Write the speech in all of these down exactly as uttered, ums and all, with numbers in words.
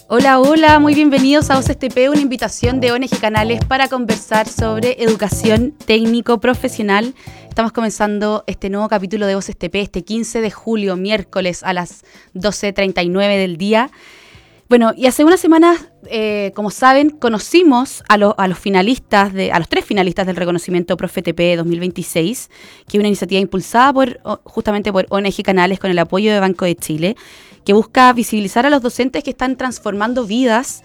Hola, hola, muy bienvenidos a O C S T P, una invitación de O N G Canales para conversar sobre educación técnico-profesional. Estamos comenzando este nuevo capítulo de O C S T P este quince de julio, miércoles a las doce treinta y nueve del día. Bueno, y hace unas semanas, eh, como saben, conocimos a, lo, a los finalistas, de, a los tres finalistas del reconocimiento ProfeTP dos mil veintiséis, que es una iniciativa impulsada por, justamente por O N G Canales con el apoyo de Banco de Chile, que busca visibilizar a los docentes que están transformando vidas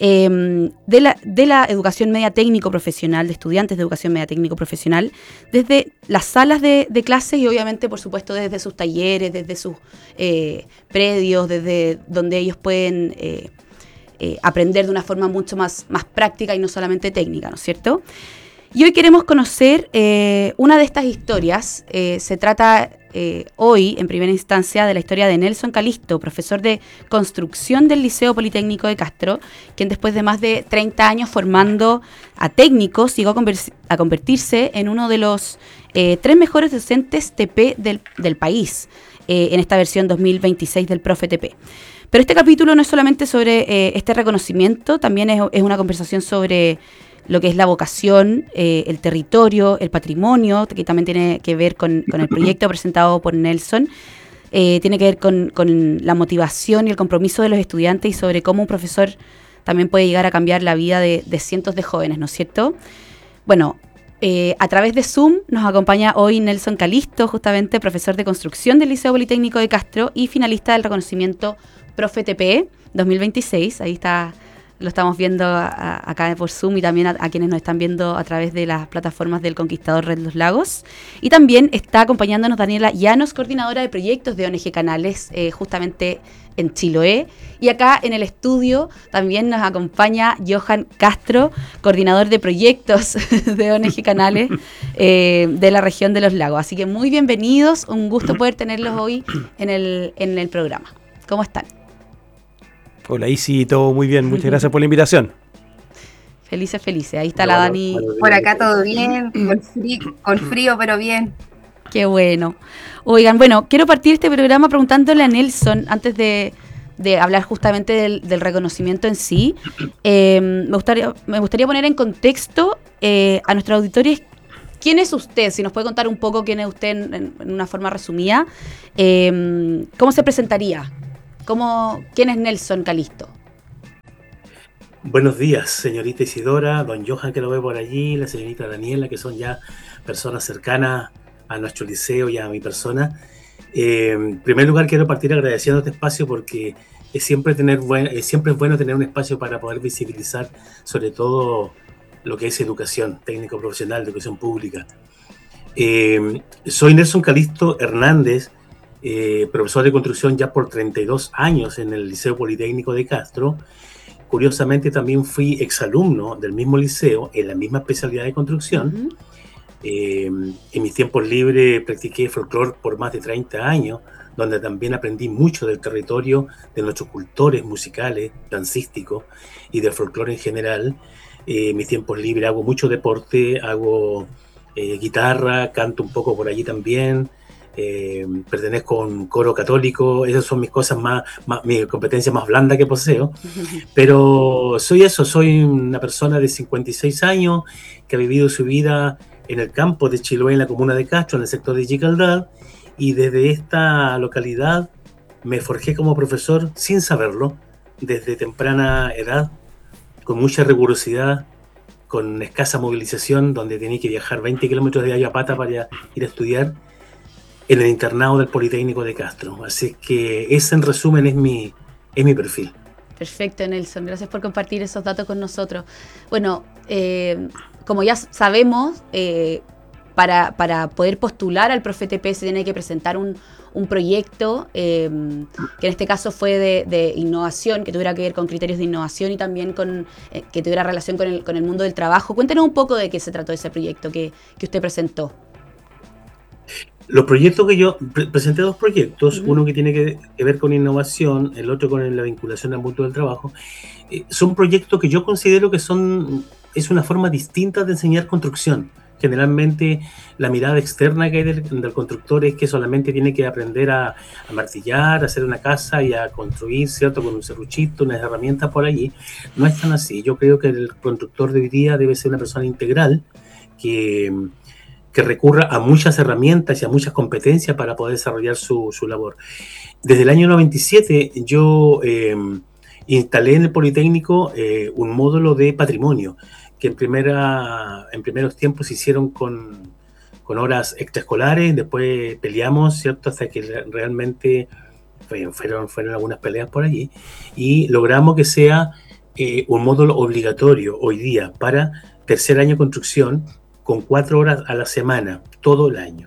eh, de, la, de la educación media técnico-profesional, de estudiantes de educación media técnico-profesional, desde las salas de, de clase y obviamente, por supuesto, desde sus talleres, desde sus eh, predios, desde donde ellos pueden eh, eh, aprender de una forma mucho más, más práctica y no solamente técnica, ¿no es cierto? Y hoy queremos conocer eh, una de estas historias. Eh, se trata eh, hoy, en primera instancia, de la historia de Nelson Calisto, profesor de construcción del Liceo Politécnico de Castro, quien después de más de treinta años formando a técnicos llegó a, conver- a convertirse en uno de los eh, tres mejores docentes T P del, del país eh, en esta versión dos mil veintiséis del ProfeTP. Pero este capítulo no es solamente sobre eh, este reconocimiento, también es, es una conversación sobre lo que es la vocación, eh, el territorio, el patrimonio, que también tiene que ver con, con el proyecto presentado por Nelson, eh, tiene que ver con, con la motivación y el compromiso de los estudiantes y sobre cómo un profesor también puede llegar a cambiar la vida de, de cientos de jóvenes, ¿no es cierto? Bueno, eh, a través de Zoom nos acompaña hoy Nelson Calisto, justamente profesor de construcción del Liceo Politécnico de Castro y finalista del reconocimiento ProfeTP dos mil veintiséis, ahí está. Lo estamos viendo a, a, acá por Zoom y también a, a quienes nos están viendo a través de las plataformas del Conquistador Red Los Lagos. Y también está acompañándonos Daniela Llanos, coordinadora de proyectos de O N G Canales, eh, justamente en Chiloé. Y acá en el estudio también nos acompaña Johan Castro, coordinador de proyectos de O N G Canales eh, de la región de Los Lagos. Así que muy bienvenidos, un gusto poder tenerlos hoy en el, en el programa. ¿Cómo están? Hola Isi, todo muy bien, muchas gracias por la invitación. Felices, felices, ahí está no, la Dani. No, por acá todo bien, con frío, con frío, pero bien. Qué bueno. Oigan, bueno, quiero partir este programa preguntándole a Nelson, antes de, de hablar justamente del, del reconocimiento en sí, eh, me, gustaría, me gustaría poner en contexto eh, a nuestros auditores. ¿Quién es usted? Si nos puede contar un poco quién es usted en, en una forma resumida. Eh, ¿Cómo se presentaría? ¿Cómo, ¿Quién es Nelson Calisto? Buenos días, señorita Isidora, don Johan que lo ve por allí, la señorita Daniela, que son ya personas cercanas a nuestro liceo y a mi persona. Eh, en primer lugar, quiero partir agradeciendo este espacio porque es siempre, tener buen, es siempre es bueno tener un espacio para poder visibilizar sobre todo lo que es educación técnico-profesional, educación pública. Eh, soy Nelson Calisto Hernández, Eh, profesor de construcción ya por treinta y dos años en el Liceo Politécnico de Castro. Curiosamente también fui exalumno del mismo liceo en la misma especialidad de construcción. Uh-huh. Eh, en mis tiempos libres practiqué folclore por más de treinta años, donde también aprendí mucho del territorio, de nuestros cultores musicales, dancísticos y del folclore en general. Eh, en mis tiempos libres hago mucho deporte, hago eh, guitarra, canto un poco por allí también. Eh, pertenezco a un coro católico, esas son mis cosas más, más mi competencia más blanda que poseo, pero soy eso, soy una persona de cincuenta y seis años que ha vivido su vida en el campo de Chiloé, en la comuna de Castro, en el sector de Yicaldal, y desde esta localidad me forjé como profesor sin saberlo, desde temprana edad, con mucha rigurosidad, con escasa movilización, donde tenía que viajar veinte kilómetros de allá a pata para ir a estudiar, en el internado del Politécnico de Castro. Así que ese, en resumen, es mi, es mi perfil. Perfecto, Nelson. Gracias por compartir esos datos con nosotros. Bueno, eh, como ya sabemos, eh, para, para poder postular al ProfeTP se tiene que presentar un, un proyecto eh, que en este caso fue de, de innovación, que tuviera que ver con criterios de innovación y también con eh, que tuviera relación con el, con el mundo del trabajo. Cuéntenos un poco de qué se trató ese proyecto que, que usted presentó. Los proyectos que yo pre- presenté dos proyectos, uh-huh. uno que tiene que, que ver con innovación, el otro con la vinculación al mundo del trabajo. Eh, son proyectos que yo considero que son es una forma distinta de enseñar construcción. Generalmente la mirada externa que hay del, del constructor es que solamente tiene que aprender a, a martillar, a hacer una casa y a construir, ¿cierto? Con un serruchito, unas herramientas por allí. No es tan así. Yo creo que el constructor de hoy día debe ser una persona integral que, que recurra a muchas herramientas y a muchas competencias para poder desarrollar su, su labor. Desde el año noventa y siete yo eh, instalé en el Politécnico eh, un módulo de patrimonio que en, primera, en primeros tiempos se hicieron con, con horas extraescolares, después peleamos, ¿cierto? Hasta que realmente fueron, fueron algunas peleas por allí, y logramos que sea eh, un módulo obligatorio hoy día para tercer año de construcción, con cuatro horas a la semana, todo el año.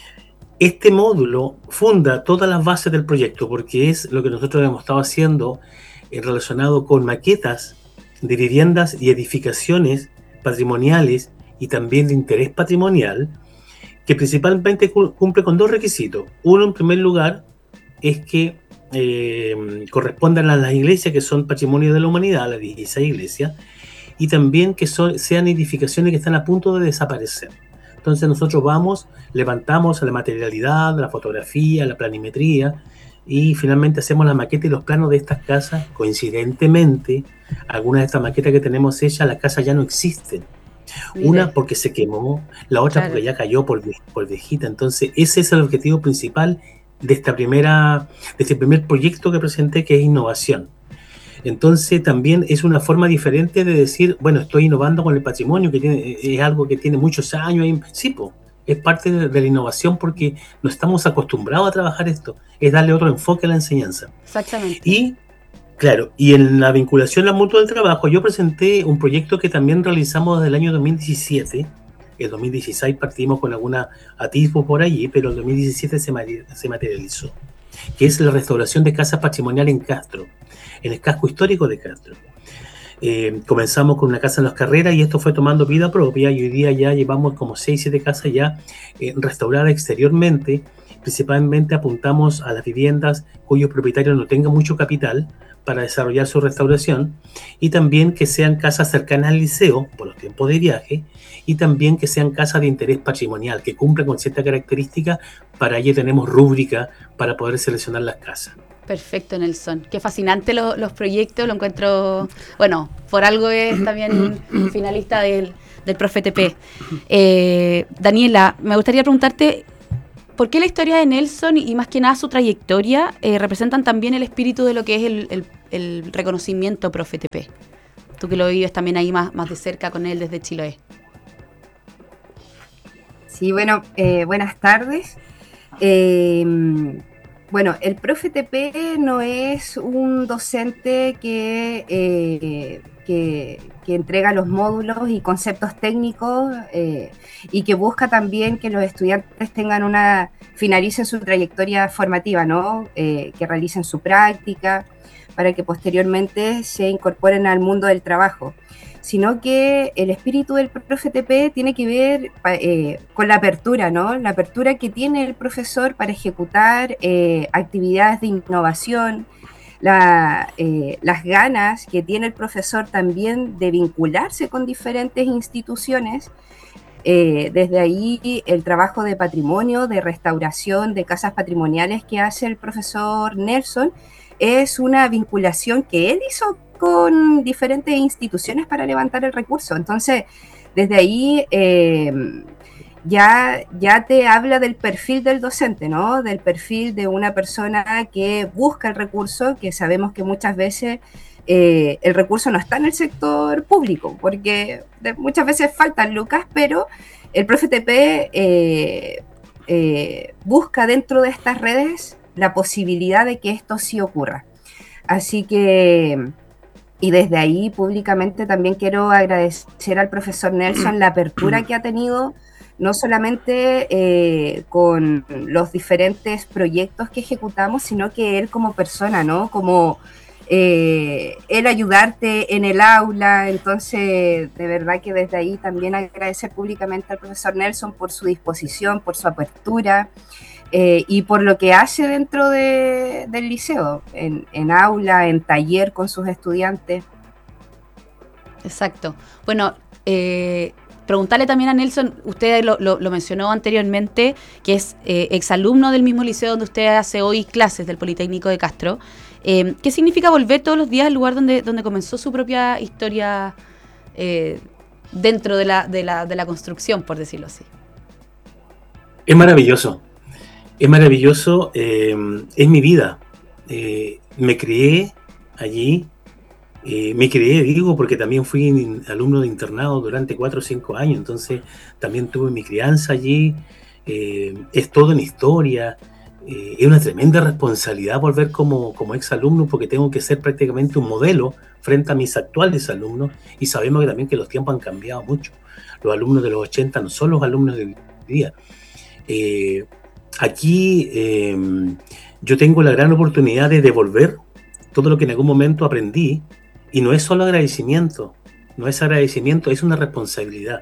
Este módulo funda todas las bases del proyecto, porque es lo que nosotros hemos estado haciendo eh, relacionado con maquetas de viviendas y edificaciones patrimoniales y también de interés patrimonial, que principalmente cumple con dos requisitos. Uno, en primer lugar, es que eh, correspondan a las iglesias que son patrimonio de la humanidad, las dieciséis iglesias, y también que son, sean edificaciones que están a punto de desaparecer. Entonces nosotros vamos, levantamos la materialidad, la fotografía, la planimetría, y finalmente hacemos la maqueta y los planos de estas casas. Coincidentemente, algunas de estas maquetas que tenemos hechas, las casas ya no existen. Mire. Una porque se quemó, la otra claro. porque ya cayó por, por viejita. Entonces ese es el objetivo principal de esta primera, de este primer proyecto que presenté, que es innovación. Entonces también es una forma diferente de decir, bueno, estoy innovando con el patrimonio, que tiene, es algo que tiene muchos años. Sí, po, es parte de, de la innovación, porque no estamos acostumbrados a trabajar esto, es darle otro enfoque a la enseñanza. Exactamente. Y claro, y en la vinculación al mundo del trabajo, yo presenté un proyecto que también realizamos desde el año dos mil diecisiete. El dos mil dieciséis partimos con alguna atisbo por allí, pero el dos mil diecisiete se, se materializó, que es la restauración de casas patrimoniales en Castro, en el casco histórico de Castro. Eh, comenzamos con una casa en Las Carreras y esto fue tomando vida propia, y hoy día ya llevamos como seis, siete casas ya eh, restauradas exteriormente. Principalmente apuntamos a las viviendas cuyos propietarios no tengan mucho capital para desarrollar su restauración, y también que sean casas cercanas al liceo por los tiempos de viaje, y también que sean casas de interés patrimonial, que cumplan con ciertas características. Para ello tenemos rúbrica para poder seleccionar las casas. Perfecto, Nelson. Qué fascinante lo, los proyectos, lo encuentro, bueno, por algo es también finalista del, del Profe T P. Eh, Daniela, me gustaría preguntarte, ¿por qué la historia de Nelson y más que nada su trayectoria eh, representan también el espíritu de lo que es el, el, el reconocimiento Profe T P? Tú que lo vives también ahí más, más de cerca con él desde Chiloé. Sí, bueno, eh, buenas tardes. Eh, bueno, el Profe T P no es un docente que, eh, que, que entrega los módulos y conceptos técnicos eh, y que busca también que los estudiantes tengan una, finalicen su trayectoria formativa, ¿no? Eh, que realicen su práctica para que posteriormente se incorporen al mundo del trabajo, sino que el espíritu del Profe T P tiene que ver eh, con la apertura, ¿no? La apertura que tiene el profesor para ejecutar eh, actividades de innovación, la, eh, las ganas que tiene el profesor también de vincularse con diferentes instituciones. Eh, desde ahí el trabajo de patrimonio, de restauración de casas patrimoniales que hace el profesor Nelson es una vinculación que él hizo con diferentes instituciones para levantar el recurso. Entonces, desde ahí eh, ya, ya te habla del perfil del docente, ¿no? Del perfil de una persona que busca el recurso, que sabemos que muchas veces eh, el recurso no está en el sector público, porque de, muchas veces faltan lucas, pero el Profe T P eh, eh, busca dentro de estas redes la posibilidad de que esto sí ocurra. Así que... Y desde ahí públicamente también quiero agradecer al profesor Nelson la apertura que ha tenido, no solamente eh, con los diferentes proyectos que ejecutamos, sino que él como persona, ¿no? Como eh, él ayudarte en el aula. Entonces, de verdad que desde ahí también agradecer públicamente al profesor Nelson por su disposición, por su apertura. Eh, y por lo que hace dentro de, del liceo, en, en aula, en taller con sus estudiantes. Exacto. Bueno, eh, preguntarle también a Nelson, usted lo, lo, lo mencionó anteriormente, que es eh, exalumno del mismo liceo donde usted hace hoy clases, del Politécnico de Castro. Eh, ¿Qué significa volver todos los días al lugar donde, donde comenzó su propia historia eh, dentro de la, de, la, de la construcción, por decirlo así? Es maravilloso, es maravilloso, eh, es mi vida. Eh, me crié allí, eh, me crié, digo, porque también fui alumno de internado durante cuatro o cinco años, entonces también tuve mi crianza allí, eh, es todo en historia. Eh, es una tremenda responsabilidad volver como, como exalumno, porque tengo que ser prácticamente un modelo frente a mis actuales alumnos, y sabemos que también que los tiempos han cambiado mucho. Los alumnos de los ochenta no son los alumnos de hoy día. Eh, aquí eh, yo tengo la gran oportunidad de devolver todo lo que en algún momento aprendí, y no es solo agradecimiento, no es agradecimiento, es una responsabilidad.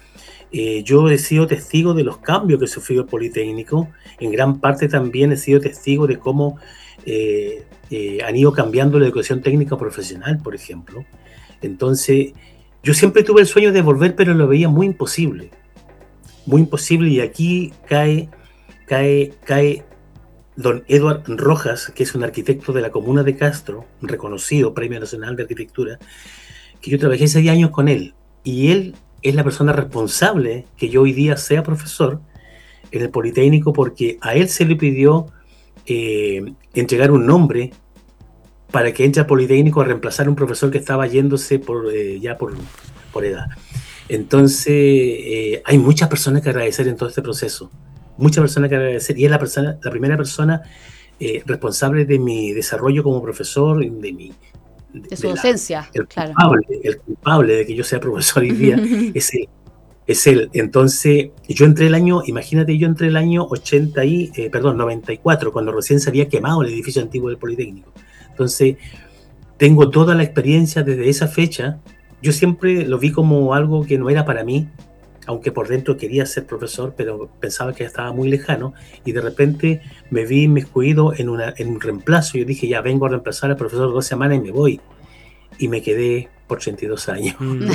Eh, yo he sido testigo de los cambios que sufrió el Politécnico, en gran parte también he sido testigo de cómo eh, eh, han ido cambiando la educación técnica profesional, por ejemplo. Entonces, yo siempre tuve el sueño de volver, pero lo veía muy imposible, muy imposible, y aquí cae, cae, cae don Edward Rojas, que es un arquitecto de la comuna de Castro, un reconocido Premio Nacional de Arquitectura, que yo trabajé seis años con él, y él es la persona responsable que yo hoy día sea profesor en el Politécnico, porque a él se le pidió eh, entregar un nombre para que entre al Politécnico a reemplazar a un profesor que estaba yéndose por, eh, ya por, por edad. Entonces, eh, hay muchas personas que agradecer en todo este proceso, muchas personas que agradecer, y es la, persona, la primera persona eh, responsable de mi desarrollo como profesor, de mi de su de docencia, la, el, claro. culpable, el culpable de que yo sea profesor hoy día es él, es él. Entonces, yo entré el año, imagínate, yo entré el año ochenta y, eh, perdón, noventa y cuatro, cuando recién se había quemado el edificio antiguo del Politécnico. Entonces, tengo toda la experiencia desde esa fecha. Yo siempre lo vi como algo que no era para mí, aunque por dentro quería ser profesor, pero pensaba que estaba muy lejano, y de repente me vi inmiscuido en, una, en un reemplazo. Yo dije, ya vengo a reemplazar al profesor dos semanas y me voy. Y me quedé por treinta y dos años. Mm.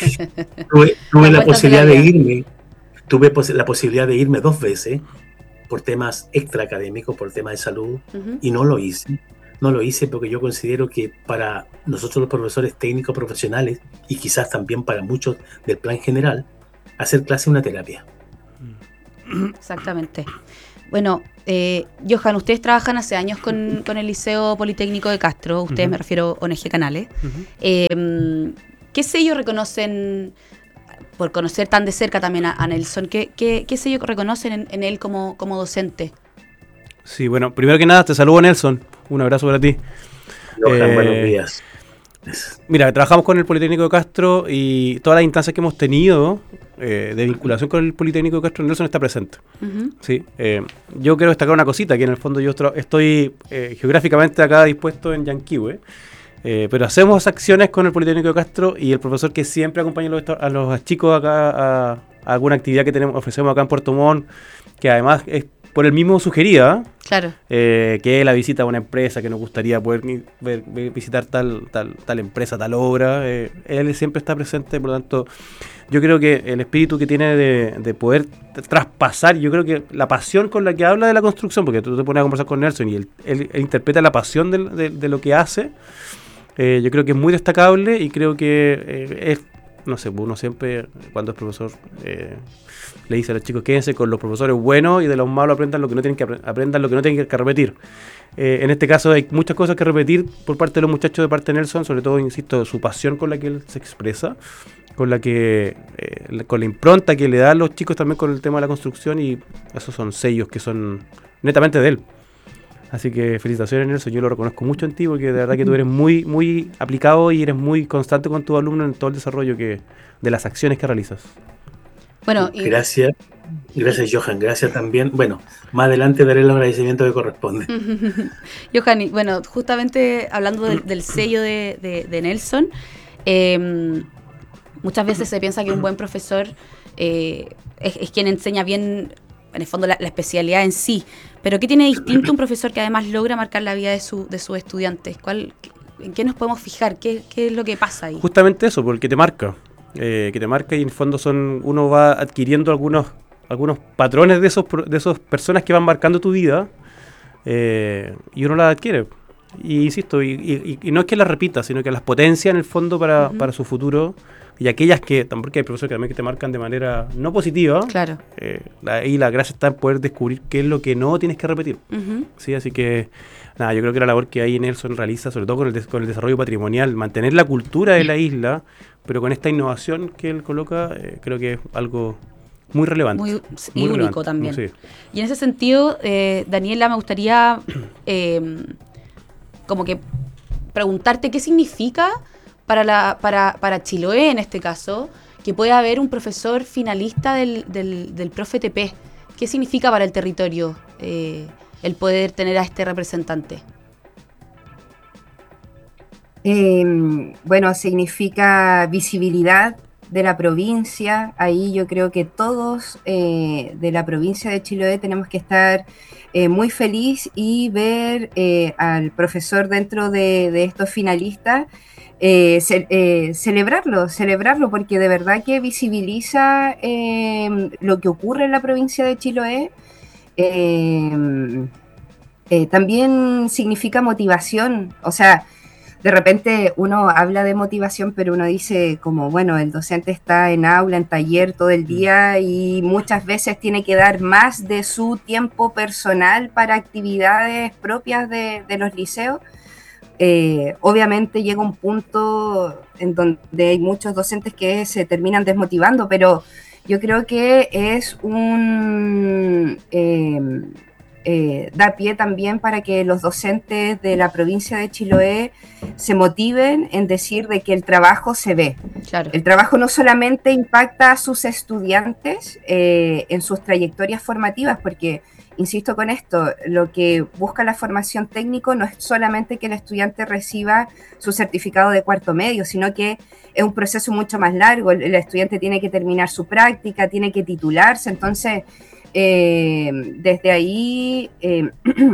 tuve tuve la posibilidad de irme, tuve pos la posibilidad de irme dos veces por temas extraacadémicos, por temas de salud, uh-huh. y no lo hice. No lo hice porque yo considero que para nosotros los profesores técnicos profesionales, y quizás también para muchos del plan general, hacer clase es una terapia. Exactamente. Bueno, eh, Johan, ustedes trabajan hace años con, con el Liceo Politécnico de Castro, ustedes uh-huh. me refiero a O N G Canales. Uh-huh. Eh, ¿Qué sello reconocen, por conocer tan de cerca también a, a Nelson, qué, qué, qué sello reconocen en, en él como, como docente? Sí, bueno, primero que nada te saludo, Nelson, un abrazo para ti. Johan, eh, buenos días. Mira, trabajamos con el Politécnico de Castro, y todas las instancias que hemos tenido eh, de vinculación con el Politécnico de Castro, Nelson está presente. Uh-huh. ¿Sí? Eh, yo quiero destacar una cosita, que en el fondo yo estoy eh, geográficamente acá dispuesto en Yanquihue, eh, pero hacemos acciones con el Politécnico de Castro, y el profesor que siempre acompaña a los, a los chicos acá a, a alguna actividad que tenemos, ofrecemos acá en Puerto Montt, que además es por el mismo sugerida, claro. eh, que la visita a una empresa, que nos gustaría poder ver, ver, visitar tal, tal, tal empresa, tal obra, eh, él siempre está presente. Por lo tanto, yo creo que el espíritu que tiene de, de poder traspasar, yo creo que la pasión con la que habla de la construcción, porque tú te pones a conversar con Nelson y él, él, él interpreta la pasión de, de, de lo que hace, eh, yo creo que es muy destacable, y creo que eh, es, no sé, uno siempre, cuando es profesor, eh, le dice a los chicos, quédense con los profesores buenos, y de los malos aprendan lo que no tienen que apre- aprendan lo que no tienen que repetir. Eh, en este caso hay muchas cosas que repetir por parte de los muchachos, de parte de Nelson, sobre todo, insisto, su pasión con la que él se expresa, con la que eh, con la impronta que le da a los chicos también con el tema de la construcción, y esos son sellos que son netamente de él. Así que felicitaciones, Nelson, yo lo reconozco mucho en ti, porque de verdad que tú eres muy muy aplicado y eres muy constante con tus alumnos en todo el desarrollo que de las acciones que realizas. Bueno, y... Gracias, gracias Johan, gracias también. Bueno, más adelante daré los agradecimientos que corresponden. Johan, y bueno, justamente hablando del, del sello de, de, de Nelson, eh, muchas veces se piensa que un buen profesor eh, es, es quien enseña bien, en el fondo, la, la especialidad en sí. Pero ¿qué tiene distinto un profesor que además logra marcar la vida de, su, de sus estudiantes? ¿Cuál, ¿En qué nos podemos fijar? ¿Qué, qué es lo que pasa ahí? Justamente eso, porque te marca. eh, que te marca y en el fondo son uno va adquiriendo algunos algunos patrones de esos de esas personas que van marcando tu vida eh, y uno las adquiere. Y insisto, y, y, y no es que las repita, sino que las potencia en el fondo para, uh-huh. para su futuro. Y aquellas que, porque hay profesores que también que te marcan de manera no positiva, claro. eh, la, y la gracia está en poder descubrir qué es lo que no tienes que repetir. Uh-huh. ¿Sí? Así que, nada, yo creo que la labor que ahí Nelson realiza, sobre todo con el, des, con el desarrollo patrimonial, mantener la cultura de la isla, pero con esta innovación que él coloca, eh, creo que es algo muy relevante. Muy, muy y relevante, único también. Sí. Y en ese sentido, eh, Daniela, me gustaría eh, como que preguntarte qué significa para, la, para, para Chiloé, en este caso, que pueda haber un profesor finalista del, del, del Profe T P. ¿Qué significa para el territorio eh, el poder tener a este representante? Eh, bueno, significa visibilidad de la provincia. Ahí yo creo que todos eh, de la provincia de Chiloé tenemos que estar eh, muy feliz y ver eh, al profesor dentro de, de estos finalistas. Eh, ce- eh, celebrarlo, celebrarlo, porque de verdad que visibiliza eh, lo que ocurre en la provincia de Chiloé. Eh, eh, también significa motivación, o sea, de repente uno habla de motivación, pero uno dice como, bueno, el docente está en aula, en taller todo el día y muchas veces tiene que dar más de su tiempo personal para actividades propias de, de los liceos. Eh, obviamente llega un punto en donde hay muchos docentes que se terminan desmotivando, pero yo creo que es un eh, eh, da pie también para que los docentes de la provincia de Chiloé se motiven en decir de que el trabajo se ve. Claro. El trabajo no solamente impacta a sus estudiantes eh, en sus trayectorias formativas, porque insisto con esto, lo que busca la formación técnico no es solamente que el estudiante reciba su certificado de cuarto medio, sino que es un proceso mucho más largo. El, el estudiante tiene que terminar su práctica, tiene que titularse, entonces eh, desde ahí, eh,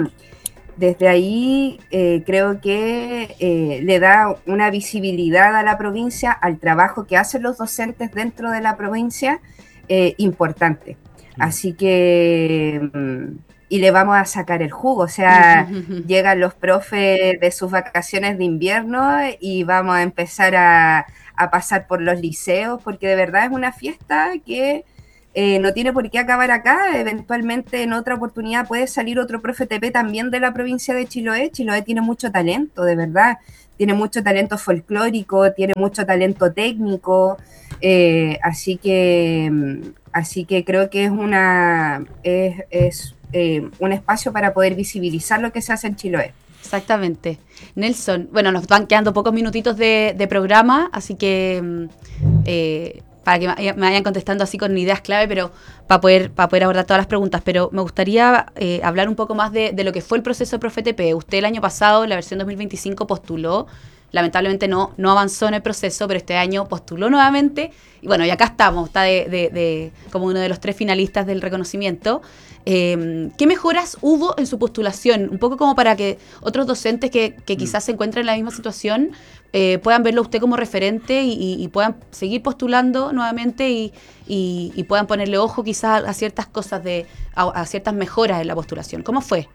desde ahí eh, creo que eh, le da una visibilidad a la provincia, al trabajo que hacen los docentes dentro de la provincia, eh, importante. Así que, y le vamos a sacar el jugo, o sea, llegan los profes de sus vacaciones de invierno y vamos a empezar a, a pasar por los liceos, porque de verdad es una fiesta que eh, no tiene por qué acabar acá. Eventualmente en otra oportunidad puede salir otro profe T P también de la provincia de Chiloé. Chiloé tiene mucho talento, de verdad, tiene mucho talento folclórico, tiene mucho talento técnico, eh, así que... Así que creo que es, una, es, es eh, un espacio para poder visibilizar lo que se hace en Chiloé. Exactamente. Nelson, bueno, nos van quedando pocos minutitos de, de programa, así que eh, para que me vayan contestando así con ideas clave, pero para poder, para poder abordar todas las preguntas. Pero me gustaría eh, hablar un poco más de, de lo que fue el proceso de Profe T P. Usted el año pasado, la versión dos mil veinticinco, postuló. Lamentablemente no, no avanzó en el proceso, pero este año postuló nuevamente. Y bueno, y acá estamos, está de, de, de, como uno de los tres finalistas del reconocimiento. Eh, ¿Qué mejoras hubo en su postulación? Un poco como para que otros docentes que, que quizás se encuentren en la misma situación eh, puedan verlo a usted como referente y, y, y puedan seguir postulando nuevamente y, y, y puedan ponerle ojo quizás a ciertas cosas, de a, a ciertas mejoras en la postulación. ¿Cómo fue?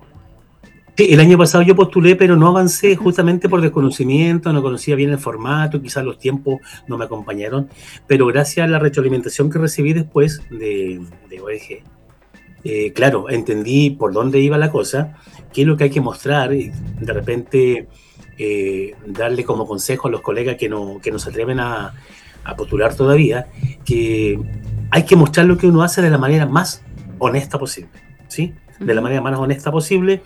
Sí, el año pasado yo postulé, pero no avancé justamente por desconocimiento, no conocía bien el formato, quizás los tiempos no me acompañaron, pero gracias a la retroalimentación que recibí después de, de O E G, eh, claro, entendí por dónde iba la cosa, qué es lo que hay que mostrar, y de repente eh, darle como consejo a los colegas que no, que no se atreven a, a postular todavía, que hay que mostrar lo que uno hace de la manera más honesta posible, ¿sí? De la manera más honesta posible.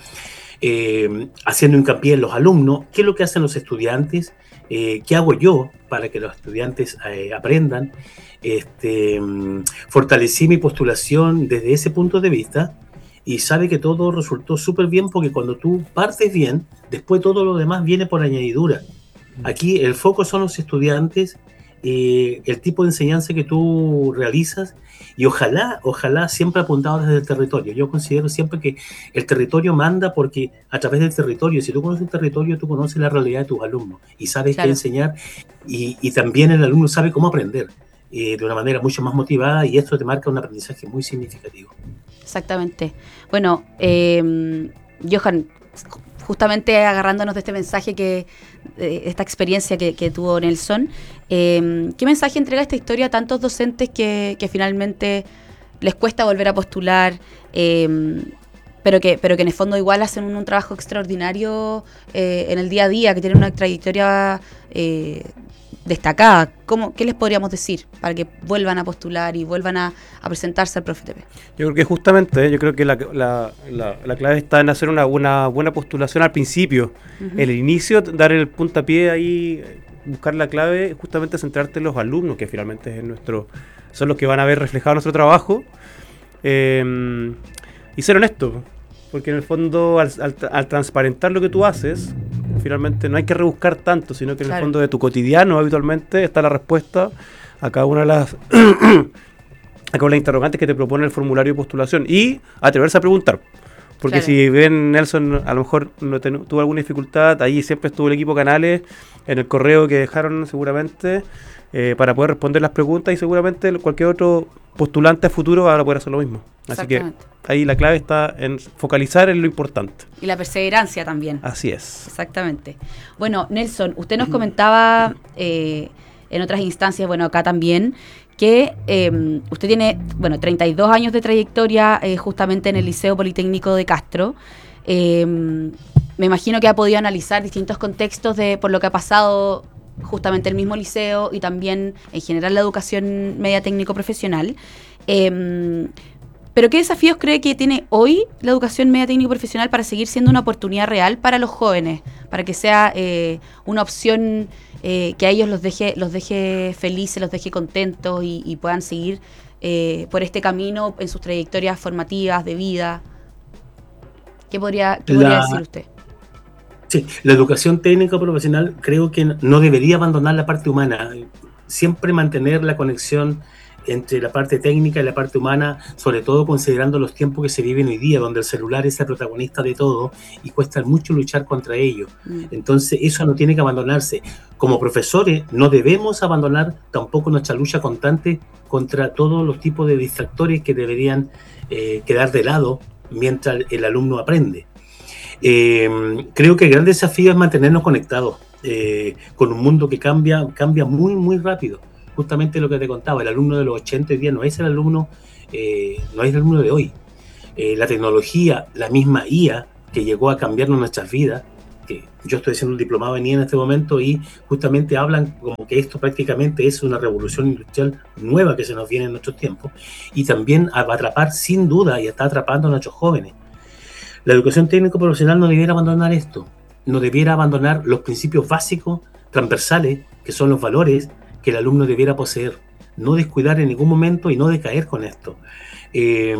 Eh, haciendo hincapié en los alumnos, qué es lo que hacen los estudiantes, eh, qué hago yo para que los estudiantes eh, aprendan. Este, fortalecí mi postulación desde ese punto de vista y sabe que todo resultó súper bien porque cuando tú partes bien, después todo lo demás viene por añadidura. Aquí el foco son los estudiantes eh, el tipo de enseñanza que tú realizas y ojalá, ojalá siempre apuntado desde el territorio. Yo considero siempre que el territorio manda porque a través del territorio, si tú conoces el territorio, tú conoces la realidad de tus alumnos y sabes Claro. qué enseñar y, y también el alumno sabe cómo aprender eh, de una manera mucho más motivada y esto te marca un aprendizaje muy significativo. Exactamente. Bueno, eh, Johan, justamente agarrándonos de este mensaje, que eh, esta experiencia que, que tuvo Nelson, eh, ¿qué mensaje entrega esta historia a tantos docentes que, que finalmente les cuesta volver a postular, eh, pero, que, pero que en el fondo igual hacen un, un trabajo extraordinario eh, en el día a día, que tienen una trayectoria eh, destacada? ¿Cómo, ¿Qué les podríamos decir para que vuelvan a postular y vuelvan a, a presentarse al Profe T P? Yo creo que justamente, yo creo que la, la, la, la clave está en hacer una, una buena postulación al principio. Uh-huh. En el inicio, dar el puntapié ahí, buscar la clave, justamente centrarte en los alumnos, que finalmente es nuestro, son los que van a ver reflejado nuestro trabajo. Eh, y ser honesto, porque en el fondo, al, al, al transparentar lo que tú haces, finalmente no hay que rebuscar tanto, sino que en claro. el fondo de tu cotidiano habitualmente está la respuesta a cada una de las a cada una de las interrogantes que te propone el formulario de postulación y atreverse a preguntar. Porque claro. si ven Nelson a lo mejor no ten, tuvo alguna dificultad, ahí siempre estuvo el equipo Canales en el correo que dejaron seguramente eh, para poder responder las preguntas y seguramente cualquier otro postulante a futuro va a poder hacer lo mismo. Así que ahí la clave está en focalizar en lo importante. Y la perseverancia también. Así es. Exactamente. Bueno, Nelson, usted nos comentaba eh, en otras instancias, bueno, acá también, que eh, usted tiene, bueno, treinta y dos años de trayectoria eh, justamente en el Liceo Politécnico de Castro. Eh, me imagino que ha podido analizar distintos contextos de por lo que ha pasado justamente el mismo liceo y también en general la educación media técnico profesional. Eh, Pero ¿qué desafíos cree que tiene hoy la educación media técnico profesional para seguir siendo una oportunidad real para los jóvenes? Para que sea eh, una opción eh, que a ellos los deje, los deje felices, los deje contentos y, y puedan seguir eh, por este camino en sus trayectorias formativas, de vida. ¿Qué podría, qué podría la, decir usted? Sí, la educación técnica profesional creo que no debería abandonar la parte humana. Siempre mantener la conexión entre la parte técnica y la parte humana, sobre todo considerando los tiempos que se viven hoy día, donde el celular es el protagonista de todo y cuesta mucho luchar contra ello. Mm. Entonces eso no tiene que abandonarse. Como profesores no debemos abandonar tampoco nuestra lucha constante contra todos los tipos de distractores que deberían eh, quedar de lado mientras el alumno aprende. Eh, creo que el gran desafío es mantenernos conectados eh, con un mundo que cambia, cambia muy, muy rápido. Justamente lo que te contaba, el alumno de los ochenta hoy día no es el alumno, eh, no es el alumno de hoy. Eh, la tecnología, la misma I A que llegó a cambiarnos nuestras vidas, que yo estoy haciendo un diplomado en I A en este momento y justamente hablan como que esto prácticamente es una revolución industrial nueva que se nos viene en nuestros tiempos y también va a atrapar sin duda y está atrapando a nuestros jóvenes. La educación técnico profesional no debiera abandonar esto, no debiera abandonar los principios básicos, transversales, que son los valores que el alumno debiera poseer, no descuidar en ningún momento y no decaer con esto. Eh,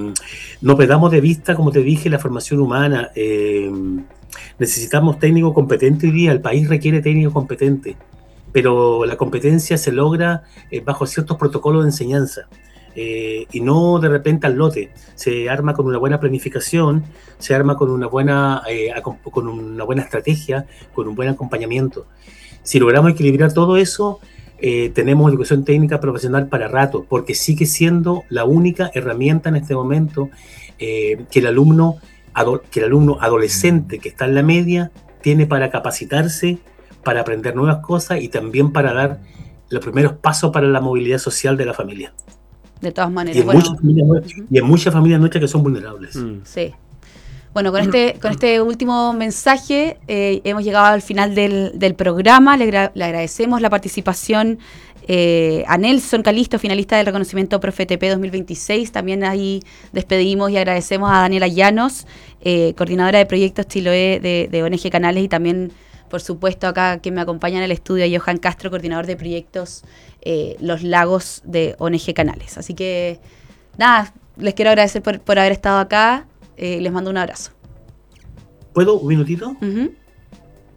no perdamos de vista, como te dije, la formación humana. Eh, necesitamos técnicos competentes hoy día, el país requiere técnicos competentes, pero la competencia se logra eh, bajo ciertos protocolos de enseñanza. Eh, y no de repente al lote, se arma con una buena planificación, se arma con una buena, eh, con una buena estrategia, con un buen acompañamiento. Si logramos equilibrar todo eso, eh, tenemos educación técnica profesional para rato, porque sigue siendo la única herramienta en este momento eh, que, el alumno, ado- que el alumno adolescente que está en la media tiene para capacitarse, para aprender nuevas cosas y también para dar los primeros pasos para la movilidad social de la familia. De todas maneras. Y en, bueno, muchas, familias, uh-huh. y en muchas familias nuestras que son vulnerables. Mm. Sí. Bueno, con este, con este último mensaje eh, hemos llegado al final del, del programa. Le, gra- le agradecemos la participación eh, a Nelson Calisto, finalista del reconocimiento Profe T P dos mil veintiséis. También ahí despedimos y agradecemos a Daniela Llanos, eh, coordinadora de proyectos Chiloé de, de O N G Canales, y también, por supuesto, acá que me acompaña en el estudio, a Johan Castro, coordinador de proyectos eh, Los Lagos de O N G Canales. Así que, nada, les quiero agradecer por, por haber estado acá. Eh, les mando un abrazo. ¿Puedo? ¿Un minutito? Uh-huh.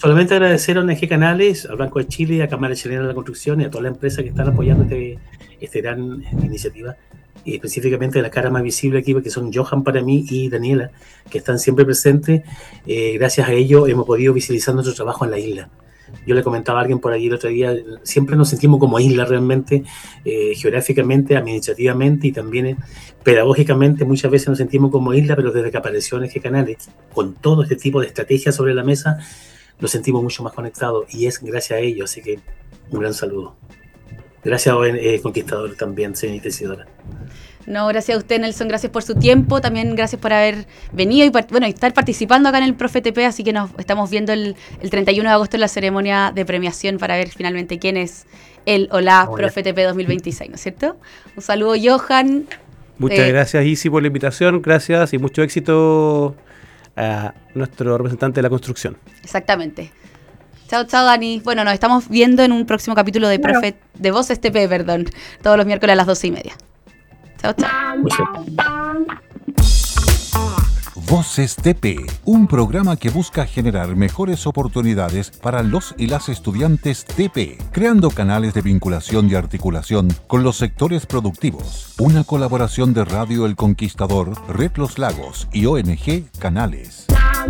Solamente agradecer a O N G Canales, al Banco de Chile, a Cámara Chilena de la Construcción y a todas las empresas que están apoyando este, esta gran iniciativa, y específicamente las caras más visibles aquí, que son Johan para mí y Daniela, que están siempre presentes. Eh, gracias a ellos hemos podido visibilizar nuestro trabajo en la isla. Yo le comentaba a alguien por allí el otro día, siempre nos sentimos como isla realmente, eh, geográficamente, administrativamente y también eh, pedagógicamente muchas veces nos sentimos como isla, pero desde que apareció O N G Canales, con todo este tipo de estrategias sobre la mesa, nos sentimos mucho más conectados y es gracias a ellos, así que un gran saludo. Gracias a eh, Conquistador también, señorita Isidora. No, gracias a usted, Nelson, gracias por su tiempo, también gracias por haber venido y bueno, y estar participando acá en el Profe T P, así que nos estamos viendo el, el treinta y uno de agosto en la ceremonia de premiación para ver finalmente quién es el o la oh, Profe T P dos mil veintiséis, ¿no es cierto? Un saludo, Johan. Muchas eh, gracias, Isi, por la invitación, gracias y mucho éxito a nuestro representante de la construcción. Exactamente. Chao, chao, Dani. Bueno, nos estamos viendo en un próximo capítulo de Claro. Profe, de Voces T P, perdón, todos los miércoles a las doce y media. Chao, chao. Voces T P, un programa que busca generar mejores oportunidades para los y las estudiantes T P, creando canales de vinculación y articulación con los sectores productivos. Una colaboración de Radio El Conquistador, Red Los Lagos y O N G Canales.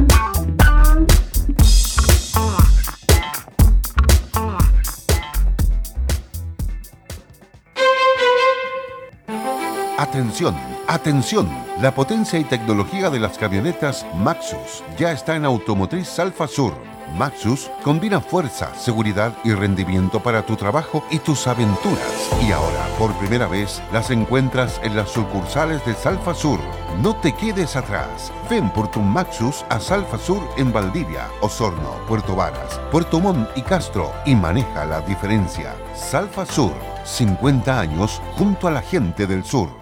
Atención, atención. La potencia y tecnología de las camionetas Maxus ya está en Automotriz Salfa Sur. Maxus combina fuerza, seguridad y rendimiento para tu trabajo y tus aventuras. Y ahora, por primera vez, las encuentras en las sucursales de Salfa Sur. No te quedes atrás. Ven por tu Maxus a Salfa Sur en Valdivia, Osorno, Puerto Varas, Puerto Montt y Castro y maneja la diferencia. Salfa Sur, cincuenta años junto a la gente del sur.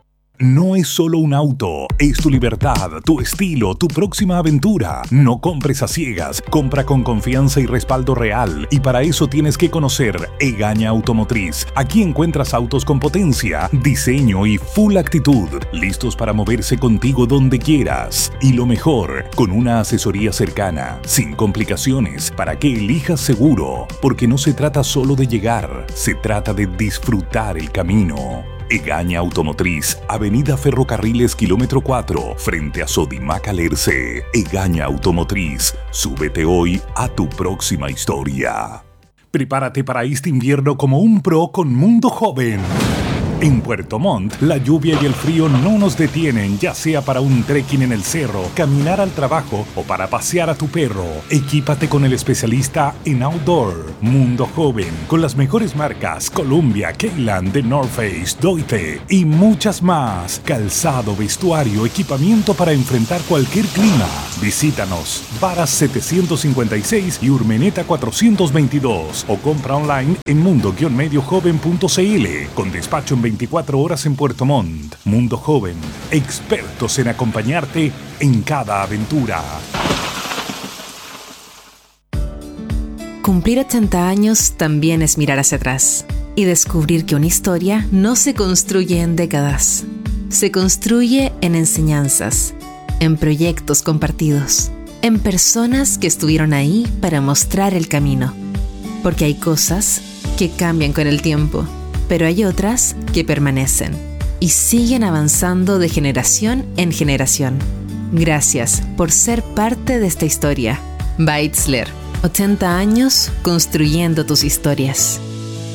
No es solo un auto, es tu libertad, tu estilo, tu próxima aventura. No compres a ciegas, compra con confianza y respaldo real. Y para eso tienes que conocer Egaña Automotriz. Aquí encuentras autos con potencia, diseño y full actitud, listos para moverse contigo donde quieras. Y lo mejor, con una asesoría cercana, sin complicaciones, para que elijas seguro. Porque no se trata solo de llegar, se trata de disfrutar el camino. Egaña Automotriz, Avenida Ferrocarriles, kilómetro cuatro, frente a Sodimac Alerce. Egaña Automotriz, súbete hoy a tu próxima historia. Prepárate para este invierno como un pro con Mundo Joven. En Puerto Montt, la lluvia y el frío no nos detienen, ya sea para un trekking en el cerro, caminar al trabajo o para pasear a tu perro. Equípate con el especialista en outdoor, Mundo Joven, con las mejores marcas Columbia, Keyland, The North Face, Doite y muchas más. Calzado, vestuario, equipamiento para enfrentar cualquier clima. Visítanos, Varas setecientos cincuenta y seis y Urmeneta cuatrocientos veintidós o compra online en mundo guion medio joven punto c l con despacho en veinticuatro horas en Puerto Montt. Mundo Joven, expertos en acompañarte en cada aventura. Cumplir ochenta años también es mirar hacia atrás y descubrir que una historia no se construye en décadas, se construye en enseñanzas, en proyectos compartidos, en personas que estuvieron ahí para mostrar el camino. Porque hay cosas que cambian con el tiempo, pero hay otras que permanecen y siguen avanzando de generación en generación. Gracias por ser parte de esta historia. Beitzler, ochenta años construyendo tus historias.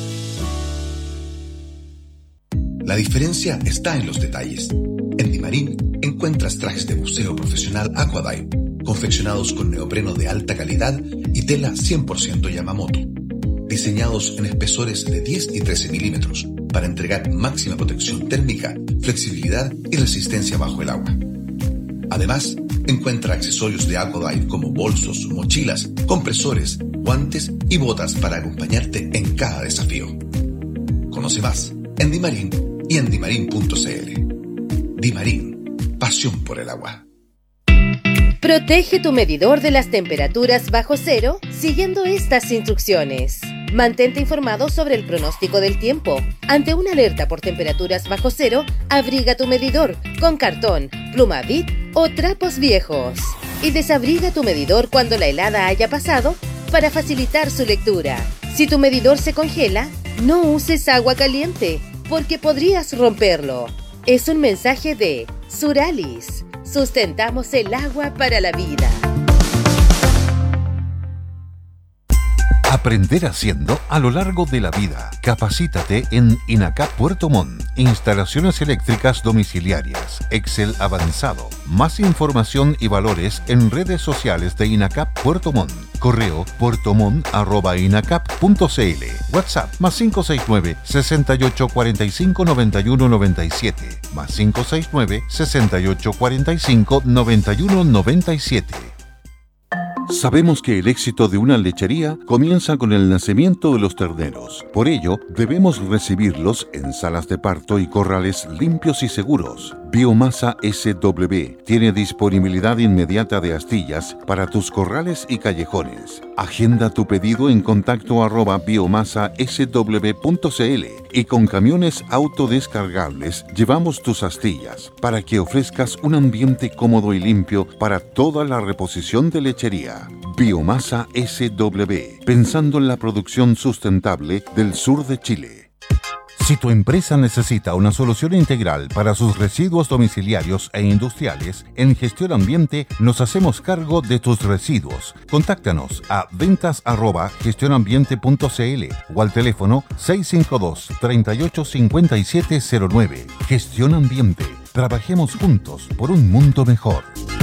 La diferencia está en los detalles. En Dimarín encuentras trajes de buceo profesional Aquadive, confeccionados con neopreno de alta calidad y tela cien por ciento Yamamoto, diseñados en espesores de diez y trece milímetros para entregar máxima protección térmica, flexibilidad y resistencia bajo el agua. Además, encuentra accesorios de Aquadive como bolsos, mochilas, compresores, guantes y botas para acompañarte en cada desafío. Conoce más en Dimarín y en dimarín punto c l. Dimarín, pasión por el agua. Protege tu medidor de las temperaturas bajo cero siguiendo estas instrucciones. Mantente informado sobre el pronóstico del tiempo. Ante una alerta por temperaturas bajo cero, abriga tu medidor con cartón, pluma Bic o trapos viejos. y desabriga tu medidor cuando la helada haya pasado para facilitar su lectura. Si tu medidor se congela, no uses agua caliente porque podrías romperlo. Es un mensaje de Suralis. Sustentamos el agua para la vida. Aprender haciendo a lo largo de la vida. Capacítate en INACAP Puerto Montt. Instalaciones eléctricas domiciliarias. Excel avanzado. Más información y valores en redes sociales de INACAP Puerto Montt. Correo puertomont arroba inacap punto cl. WhatsApp más cinco seis nueve, seis ocho cuatro cinco, nueve uno nueve siete. Más cinco seis nueve, seis ocho cuatro cinco, nueve uno nueve siete. Sabemos que el éxito de una lechería comienza con el nacimiento de los terneros. Por ello, debemos recibirlos en salas de parto y corrales limpios y seguros. Biomasa S W tiene disponibilidad inmediata de astillas para tus corrales y callejones. Agenda tu pedido en contacto arroba biomasa s w punto c l y con camiones autodescargables llevamos tus astillas para que ofrezcas un ambiente cómodo y limpio para toda la reposición de lechería. Biomasa S W, pensando en la producción sustentable del sur de Chile. Si tu empresa necesita una solución integral para sus residuos domiciliarios e industriales, en Gestión Ambiente nos hacemos cargo de tus residuos. Contáctanos a ventas arroba gestionambiente punto cl o al teléfono seis cinco dos, tres ocho cinco siete cero nueve. Gestión Ambiente. Trabajemos juntos por un mundo mejor.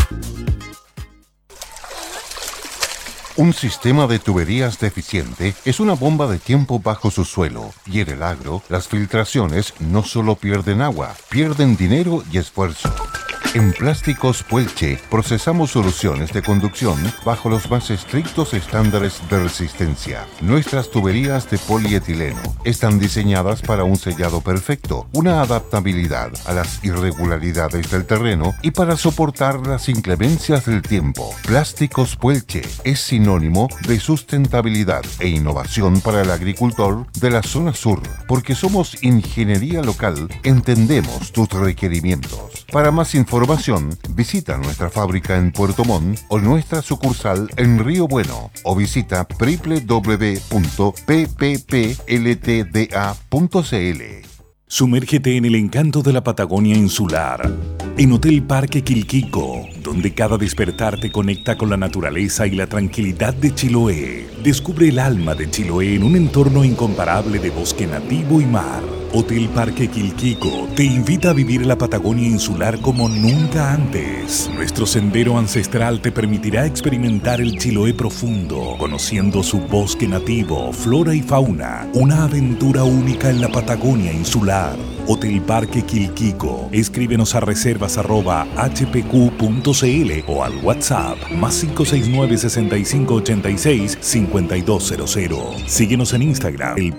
Un sistema de tuberías deficiente es una bomba de tiempo bajo su suelo, y en el agro, las filtraciones no solo pierden agua, pierden dinero y esfuerzo. En Plásticos Puelche procesamos soluciones de conducción bajo los más estrictos estándares de resistencia. Nuestras tuberías de polietileno están diseñadas para un sellado perfecto, una adaptabilidad a las irregularidades del terreno y para soportar las inclemencias del tiempo. Plásticos Puelche es sinónimo de sustentabilidad e innovación para el agricultor de la zona sur, porque somos ingeniería local, entendemos tus requerimientos. Para más información, visita nuestra fábrica en Puerto Montt o nuestra sucursal en Río Bueno o visita doble u doble u doble u punto p p p l t d a punto c l. Sumérgete en el encanto de la Patagonia insular, en Hotel Parque Quilquico, donde cada despertar te conecta con la naturaleza y la tranquilidad de Chiloé. Descubre el alma de Chiloé en un entorno incomparable de bosque nativo y mar. Hotel Parque Quilquico te invita a vivir la Patagonia insular como nunca antes. Nuestro sendero ancestral te permitirá experimentar el Chiloé profundo, conociendo su bosque nativo, flora y fauna. Una aventura única en la Patagonia insular. Hotel Parque Quilquico. Escríbenos a reservas arroba h p q punto c l o al WhatsApp más cinco seis nueve, seis cinco ocho seis, cinco dos cero cero. Síguenos en Instagram, el